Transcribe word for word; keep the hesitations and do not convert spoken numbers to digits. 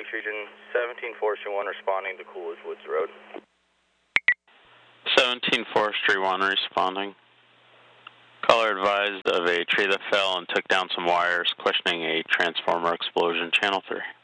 Southeast Region, seventeen Forestry one responding to Coolidge Woods Road. seventeen Forestry one responding. Caller advised of a tree that fell and took down some wires, questioning a transformer explosion, channel three.